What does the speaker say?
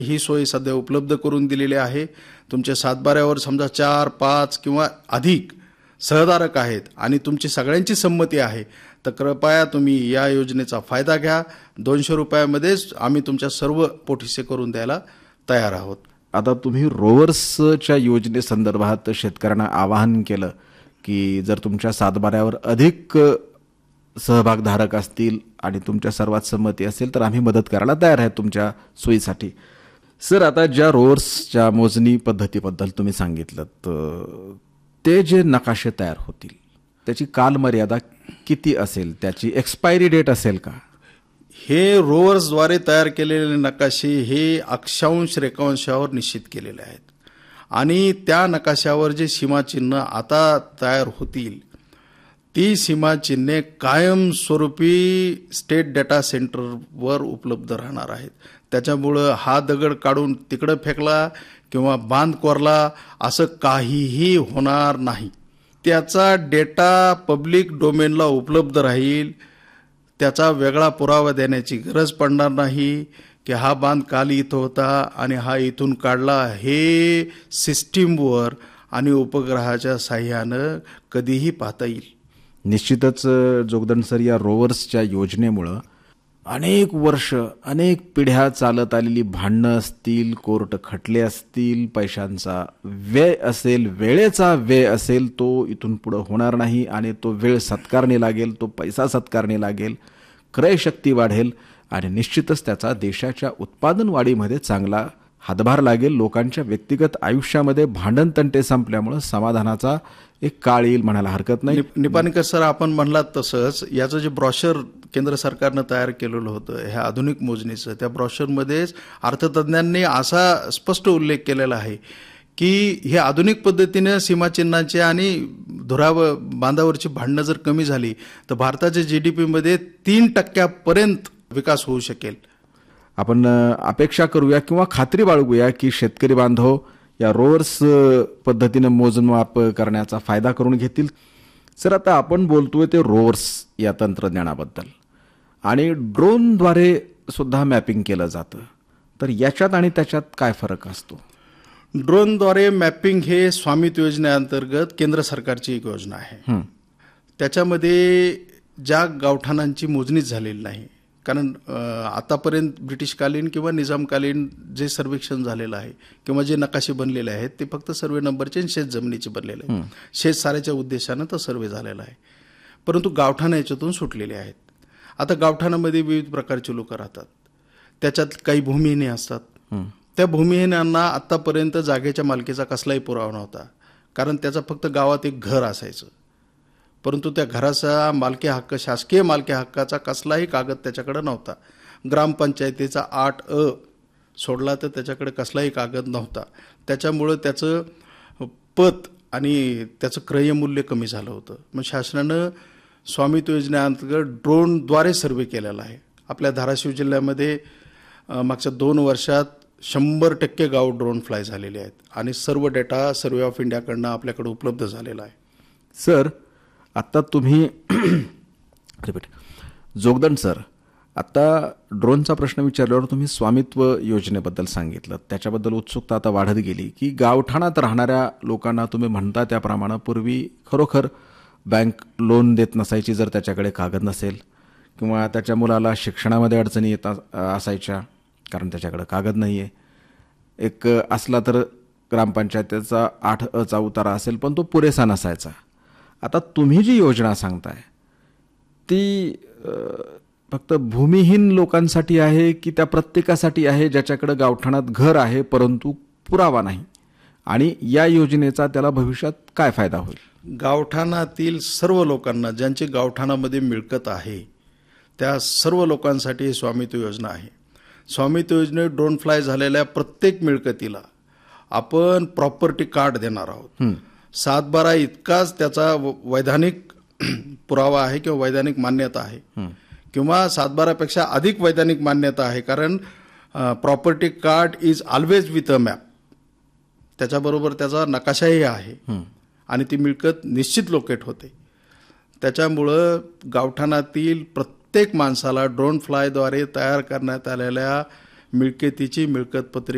ही सोय सध्या उपलब्ध करून दिलेली आहे. तुमच्या सातबाऱ्यावर समजा 4, 5 किंवा अधिक सहधारक आहेत आणि तुमची सगळ्यांची संमती आहे, तर कृपया तुम्ही या योजनेचा फायदा घ्या. 200 रुपयामध्येच आम्ही तुमच्या सर्व पोटहिस्से करून द्यायला तयार आहोत. आता तुम्ही रोवर्सच्या योजनेसंदर्भात शेतकऱ्यांना आवाहन केलं की जर तुमच्या सातबाऱ्यावर अधिक सहभागधारक असतील आणि तुमच्या सर्वात संमती असेल तर आम्ही मदत करायला तयार आहे तुमच्या सोयीसाठी. सर, आता ज्या रोवर्सच्या मोजणी पद्धतीबद्दल तुम्ही सांगितलं, ते जे नकाशे तयार होतील त्याची कालमर्यादा किती असेल, त्याची एक्सपायरी डेट असेल का? हे रोवर्सद्वारे तयार केलेले नकाशे हे अक्षांश रेखांशावर निश्चित केलेले आहेत आणि त्या नकाशावर जे सीमाचिन्ह आता तयार होतील ती सीमाचिन्हे कायमस्वरूपी स्टेट डेटा सेंटरवर उपलब्ध राहणार आहेत. त्याच्यामुळं हा दगड काढून तिकडं फेकला किंवा बांध कोरला असं काहीही होणार नाही. त्याचा डेटा पब्लिक डोमेनला उपलब्ध राहील. त्याचा वेगळा पुरावा देण्याची गरज पडणार नाही की हा बांध काल इथं होता आणि हा इथून काढला. हे सिस्टीमवर आणि उपग्रहाच्या साह्यानं कधीही पाहता येईल. निश्चितच जोगदंड सर, या रोवर्सच्या योजनेमुळं अनेक वर्ष, अनेक पिढ्या चालत आलेली भांडणं असतील, कोर्ट खटले असतील, पैशांचा व्यय असेल, वेळेचा व्यय असेल, तो इथून पुढं होणार नाही आणि तो वेळ सत्कारणी लागेल, तो पैसा सत्कारणी लागेल, क्रयशक्ती वाढेल आणि निश्चितच त्याचा देशाच्या उत्पादन वाढीमध्ये चांगला हातभार लागेल. लोकांच्या व्यक्तिगत आयुष्यामध्ये भांडणतंटे संपल्यामुळं समाधानाचा एक काळ येईल म्हणायला हरकत नाही. निपाणीकर सर, आपण म्हणलात तसंच याचं जे ब्रॉशर केंद्र सरकारनं तयार केलेलं होतं ह्या आधुनिक मोजणीचं, त्या ब्रॉशरमध्येच अर्थतज्ञांनी असा स्पष्ट उल्लेख केलेला आहे की हे आधुनिक पद्धतीने सीमाचिन्हाचे आणि धुरावर बांधावरची भांडणं जर कमी झाली तर भारताच्या GDP मध्ये 3% विकास होऊ शकेल. आपण अपेक्षा करूया किंवा खात्री बाळगूया की शेतकरी बांधव या रोवर्स पद्धतीने मोजमाप करण्याचा फायदा करून घेतील. सर, आता आपण बोलतोय ते रोवर्स या तंत्रज्ञानाबद्दल आणि ड्रोनद्वारे सुद्धा मॅपिंग केलं जातं, तर याच्यात आणि त्याच्यात काय फरक असतो? ड्रोनद्वारे मॅपिंग हे स्वामित्व योजनेअंतर्गत केंद्र सरकारची एक योजना आहे. त्याच्यामध्ये ज्या गावठाणांची मोजणीच झालेली नाही, कारण आतापर्यंत ब्रिटिशकालीन किंवा निजामकालीन जे सर्वेक्षण झालेलं आहे किंवा जे नकाशे बनलेले आहेत ते फक्त सर्वे नंबरचे शेत जमिनीचे बनलेले आहेत. शेत साऱ्याच्या उद्देशानं तो सर्वे झालेला आहे, परंतु गावठाणं याच्यातून सुटलेले आहेत. आता गावठाणामध्ये विविध प्रकारचे लोक राहतात, त्याच्यात काही भूमिहीने असतात. त्या भूमिहीनांना आतापर्यंत जागेच्या मालकीचा कसलाही पुरावा नव्हता, कारण त्याचा फक्त गावात एक घर असायचं, परंतु त्या घराचा मालकी हक्क, शासकीय मालकी हक्काचा कसलाही कागद त्याच्याकडे नव्हता. ग्रामपंचायतीचा 8A सोडला तर त्याच्याकडे कसलाही कागद नव्हता. त्याच्यामुळं त्याचं पत आणि त्याचं क्रयमूल्य कमी झालं होतं. मग शासनानं स्वामित्व योजनेअंतर्गत ड्रोनद्वारे सर्वे केलेला आहे. आपल्या धाराशिव जिल्ह्यामध्ये मागच्या 2 वर्षात 100% गाव ड्रोन फ्लाय झालेले आहेत आणि सर्व डेटा सर्वे ऑफ इंडियाकडनं आपल्याकडे उपलब्ध झालेला आहे. सर, आता तुम्ही जोगदंड सर, आता ड्रोनचा प्रश्न विचारल्यावर तुम्ही स्वामित्व योजनेबद्दल सांगितलं, त्याच्याबद्दल उत्सुकता आता वाढत गेली की गावठाणात राहणाऱ्या लोकांना तुम्ही म्हणता त्याप्रमाणे पूर्वी खरोखर बँक लोन देत नसायची जर त्याच्याकडे कागद नसेल, किंवा त्याच्या मुलाला शिक्षणामध्ये अडचणी येत असायच्या कारण त्याच्याकडे कागद नाही आहे. एक असला तर ग्रामपंचायतीचा 8A उतारा असेल पण तो पुरेसा नसायचा. आता तुम्ही जी योजना सांगताय ती फक्त भूमिहीन लोकांसाठी आहे की त्या प्रत्येकासाठी आहे ज्याच्याकडे गावठाणात घर आहे परंतु पुरावा नाही, आणि या योजनेचा त्याला भविष्यात काय फायदा होईल? गावठाणातील सर्व लोकांना ज्यांची गावठाणामध्ये मिळकत आहे त्या सर्व लोकांसाठी ही स्वामित्व योजना आहे. स्वामित्व योजनेत ड्रोन फ्लाय झालेल्या प्रत्येक मिळकतीला आपण प्रॉपर्टी कार्ड देणार आहोत. 7/12 इतकाच त्याचा वैधानिक पुरावा आहे किंवा वैधानिक मान्यता आहे, किंवा 7/12 पेक्षा अधिक वैधानिक मान्यता आहे, कारण property card is always with a map. त्याच्याबरोबर त्याचा नकाशाही आहे आणि ती मिळकत निश्चित लोकेट होते. त्याच्यामुळं गावठाणातील प्रत्येक माणसाला ड्रोन फ्लायद्वारे तयार करण्यात आलेल्या मिळकतीची मिळकत पत्रिका